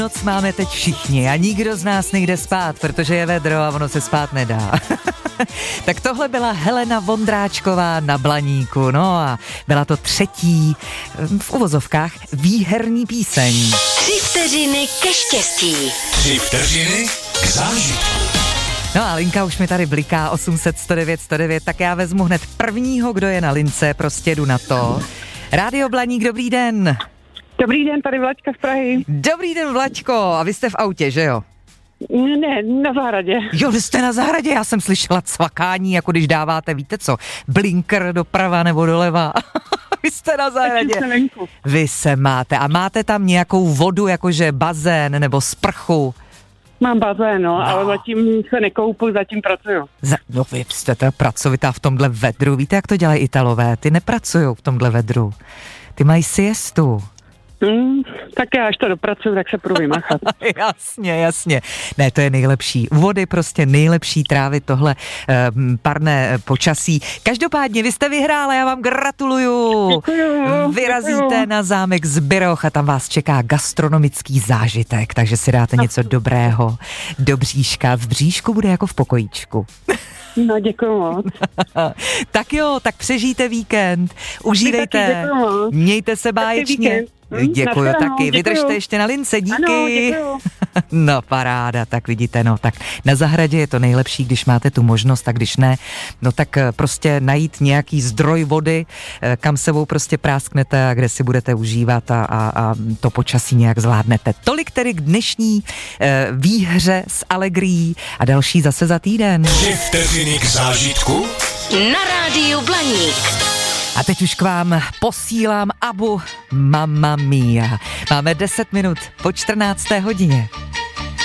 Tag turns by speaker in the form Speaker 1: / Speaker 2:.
Speaker 1: Noc máme teď všichni a nikdo z nás nejde spát, protože je vedro a ono se spát nedá. Tak tohle byla Helena Vondráčková na Blaníku, no a byla to třetí, v uvozovkách, výherní píseň.
Speaker 2: 3 vteřiny ke štěstí.
Speaker 3: 3 vteřiny k zážitku.
Speaker 1: No a linka už mi tady bliká 800 109 109, tak já vezmu hned prvního, kdo je na lince, prostě jdu na to. Rádio Blaník, dobrý den.
Speaker 4: Dobrý den, tady Vlaďka z Prahy.
Speaker 1: Dobrý den, Vlaďko, a vy jste v autě, že jo?
Speaker 4: Ne, na zahradě.
Speaker 1: Jo, vy jste na zahradě, já jsem slyšela cvakání, jako když dáváte, víte co, blinker doprava nebo doleva. Vy jste na zahradě. Vy se máte a máte tam nějakou vodu, jakože bazén nebo sprchu?
Speaker 4: Mám bazén, no, ale zatím se nekoupu, zatím pracuju.
Speaker 1: No vy jste teda pracovitá v tomhle vedru, víte, jak to dělají Italové, ty nepracujou v tomhle vedru, ty mají siestu.
Speaker 4: Tak já až to dopracuju, tak se půjdu vymachat.
Speaker 1: Jasně. Ne, to je nejlepší. U vody prostě nejlepší trávit tohle parné počasí. Každopádně vy jste vyhrála, já vám gratuluju.
Speaker 4: Děkuju.
Speaker 1: Vyrazíte na zámek Zbiroch a tam vás čeká gastronomický zážitek, takže si dáte něco dobrého do bříška. V bříšku bude jako v pokojíčku.
Speaker 4: No, děkuju moc.
Speaker 1: Tak jo, tak přežijte víkend, užívejte, mějte se báječně. Děkuju taky, vydržte ještě na lince, díky.
Speaker 4: Ano, děkuju.
Speaker 1: No paráda, tak vidíte, no tak na zahradě je to nejlepší, když máte tu možnost, a když ne, no tak prostě najít nějaký zdroj vody, kam sebou prostě prásknete a kde si budete užívat a to počasí nějak zvládnete. Tolik tedy k dnešní výhře s Allegrií a další zase za týden.
Speaker 3: 3 vteřiny k zážitku
Speaker 2: Na rádiu Blaník.
Speaker 1: A teď už k vám posílám Abu Mamma Mia. Máme 10 minut po 14. hodině.